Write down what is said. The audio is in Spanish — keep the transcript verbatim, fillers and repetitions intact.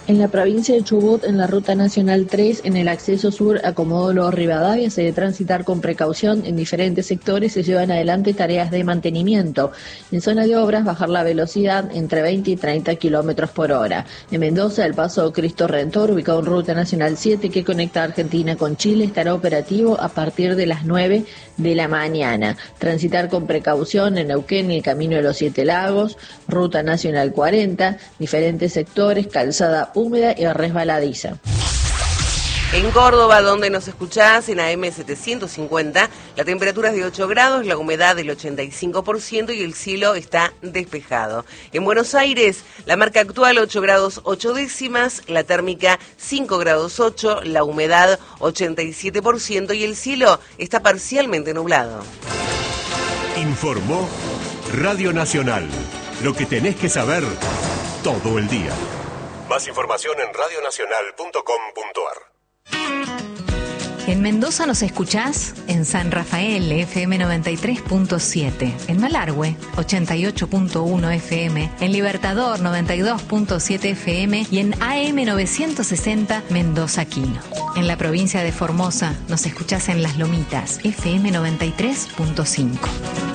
En la provincia de Chubut, en la Ruta Nacional tres, en el acceso sur a Comodoro Rivadavia, se debe transitar con precaución. En diferentes sectores se llevan adelante tareas de mantenimiento. En zona de obras, bajar la velocidad entre veinte y treinta kilómetros por hora. En Mendoza, el paso Cristo Redentor, ubicado en Ruta Nacional siete, que conecta Argentina con Chile, estará operativo a partir de las nueve de la mañana. Transitar con precaución en Neuquén, el Camino de los Siete Lagos, Ruta Nacional cuarenta, diferentes sectores, calzada húmeda y resbaladiza. En Córdoba, donde nos escuchás, en A M setecientos cincuenta, la temperatura es de ocho grados, la humedad del ochenta y cinco por ciento y el cielo está despejado. En Buenos Aires, la marca actual ocho grados ocho décimas, la térmica cinco grados ocho, la humedad ochenta y siete por ciento y el cielo está parcialmente nublado. Informó Radio Nacional. Lo que tenés que saber todo el día. Más información en radio nacional punto com punto ar. En Mendoza nos escuchás en San Rafael, F M noventa y tres punto siete, en Malargüe, ochenta y ocho punto uno F M, en Libertador, noventa y dos punto siete F M y en A M novecientos sesenta Mendoza Quino. En la provincia de Formosa nos escuchás en Las Lomitas, F M noventa y tres punto cinco.